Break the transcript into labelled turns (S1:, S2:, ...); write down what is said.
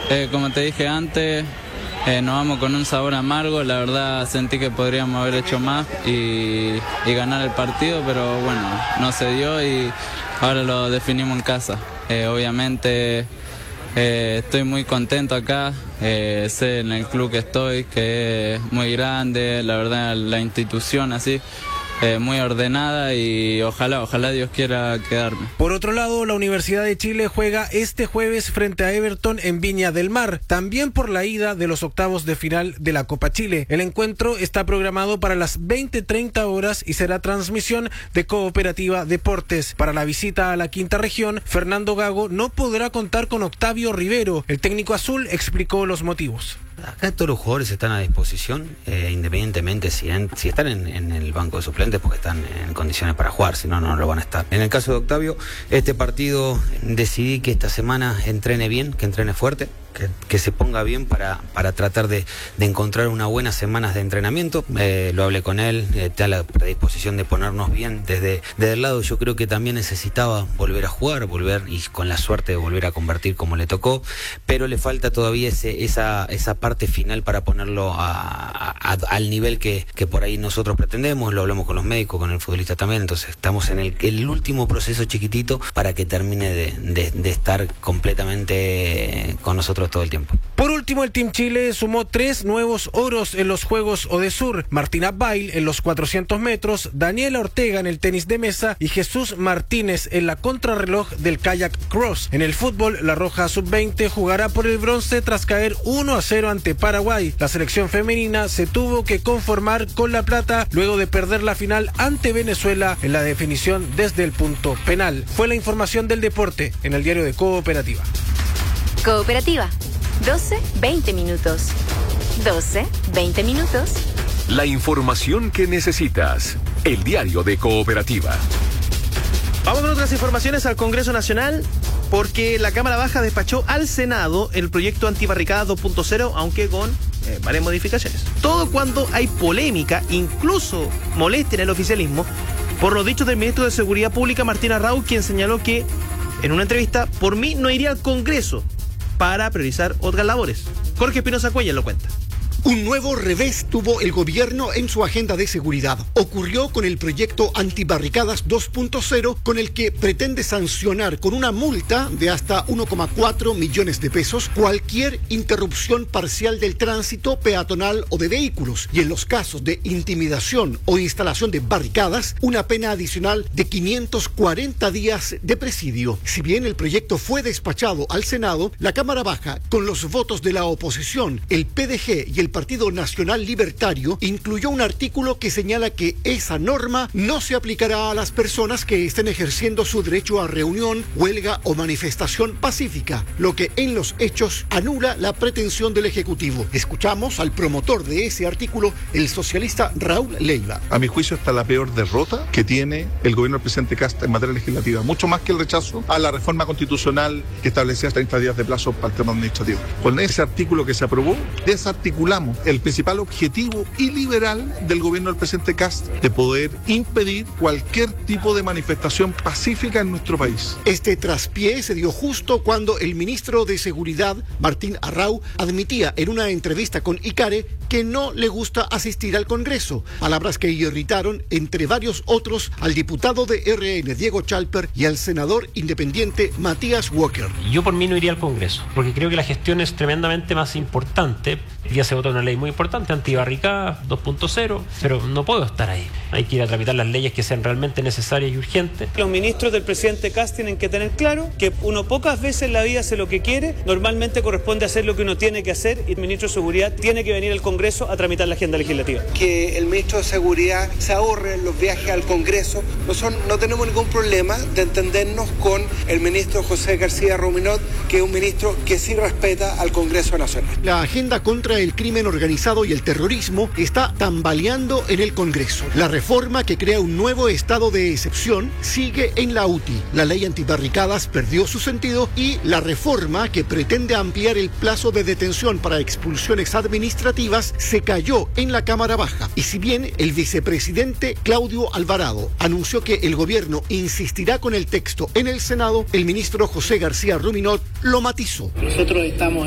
S1: Como te dije antes, nos vamos con un sabor amargo. La verdad sentí que podríamos haber hecho más y ganar el partido, pero bueno, no se dio y ahora lo definimos en casa. Obviamente estoy muy contento acá, sé en el club que estoy, que es muy grande, la verdad la institución así. Muy ordenada y ojalá Dios quiera quedarme.
S2: Por otro lado, la Universidad de Chile juega este jueves frente a Everton en Viña del Mar, también por la ida de los octavos de final de la Copa Chile. El encuentro está programado para las 20:30 horas y será transmisión de Cooperativa Deportes. Para la visita a la quinta región, Fernando Gago no podrá contar con Octavio Rivero. El técnico azul explicó los motivos.
S3: Acá todos los jugadores están a disposición, independientemente si están en el banco de suplentes, porque están en condiciones para jugar, si no, no lo van a estar. En el caso de Octavio, este partido decidí que esta semana entrene bien, que entrene fuerte, que se ponga bien para tratar de encontrar unas buenas semanas de entrenamiento. Lo hablé con él, está la predisposición de ponernos bien desde el lado. Yo creo que también necesitaba volver a jugar, y con la suerte de volver a convertir como le tocó, pero le falta todavía esa parte final para ponerlo al nivel que por ahí nosotros pretendemos. Lo hablamos con los médicos, con el futbolista también, entonces estamos en el último proceso chiquitito para que termine de estar completamente con nosotros todo el tiempo.
S2: Por último, el Team Chile sumó 3 nuevos oros en los Juegos Odesur: Martina Bail en los 400 metros, Daniela Ortega en el tenis de mesa y Jesús Martínez en la contrarreloj del kayak cross. En el fútbol, la Roja Sub-20 jugará por el bronce tras caer 1-0 ante Paraguay. La selección femenina se tuvo que conformar con la plata luego de perder la final ante Venezuela en la definición desde el punto penal. Fue la información del deporte en el diario de Cooperativa.
S4: Cooperativa, 12-20 minutos. 12-20 minutos.
S5: La información que necesitas. El diario de Cooperativa.
S6: Vamos con otras informaciones al Congreso Nacional, porque la Cámara Baja despachó al Senado el proyecto antibarricadas 2.0, aunque con varias modificaciones. Todo cuando hay polémica, incluso molestia en el oficialismo, por los dichos del ministro de Seguridad Pública, Martín Arrau, quien señaló que, en una entrevista, por mí no iría al Congreso para priorizar otras labores. Jorge Espinosa Cuellar lo cuenta.
S7: Un nuevo revés tuvo el gobierno en su agenda de seguridad. Ocurrió con el proyecto Antibarricadas 2.0, con el que pretende sancionar con una multa de hasta 1,4 millones de pesos cualquier interrupción parcial del tránsito peatonal o de vehículos. Y en los casos de intimidación o instalación de barricadas, una pena adicional de 540 días de presidio. Si bien el proyecto fue despachado al Senado, la Cámara Baja, con los votos de la oposición, el PDG y el Partido Nacional Libertario, incluyó un artículo que señala que esa norma no se aplicará a las personas que estén ejerciendo su derecho a reunión, huelga o manifestación pacífica, lo que en los hechos anula la pretensión del Ejecutivo. Escuchamos al promotor de ese artículo, el socialista Raúl Leiva.
S8: A mi juicio, está la peor derrota que tiene el gobierno del presidente Kast en materia legislativa, mucho más que el rechazo a la reforma constitucional que establecía 30 días de plazo para el tema administrativo. Con ese artículo que se aprobó, desarticulamos el principal objetivo iliberal del gobierno del presidente Kast, de poder impedir cualquier tipo de manifestación pacífica en nuestro país.
S7: Este traspié se dio justo cuando el ministro de Seguridad, Martín Arrau, admitía en una entrevista con Icare que no le gusta asistir al Congreso, palabras que irritaron, entre varios otros, al diputado de RN, Diego Chalper, y al senador independiente, Matías Walker.
S9: Yo por mí no iría al Congreso, porque creo que la gestión es tremendamente más importante. Ya se votó una ley muy importante, antibarricadas 2.0, pero no puedo estar ahí. Hay que ir a tramitar las leyes que sean realmente necesarias y urgentes.
S10: Los ministros del presidente Kast tienen que tener claro que uno pocas veces en la vida hace lo que quiere, normalmente corresponde hacer lo que uno tiene que hacer, y el ministro de Seguridad tiene que venir al Congreso a tramitar la agenda legislativa.
S11: Que el ministro de Seguridad se ahorre los viajes al Congreso. No tenemos ningún problema de entendernos con el ministro José García Ruminot, que es un ministro que sí respeta al Congreso Nacional.
S7: La agenda contra el crimen organizado y el terrorismo está tambaleando en el Congreso. La reforma que crea un nuevo estado de excepción sigue en la UTI. La ley antibarricadas perdió su sentido y la reforma que pretende ampliar el plazo de detención para expulsiones administrativas se cayó en la Cámara Baja. Y si bien el vicepresidente Claudio Alvarado anunció que el gobierno insistirá con el texto en el Senado, el ministro José García Ruminot lo matizó.
S12: Nosotros estamos